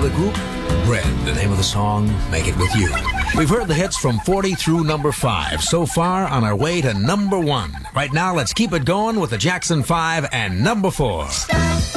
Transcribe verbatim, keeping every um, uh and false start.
the group? Red, the name of the song, Make It With You. We've heard the hits from forty through number five. So far, on our way to number one. Right now, let's keep it going with the Jackson five and number four.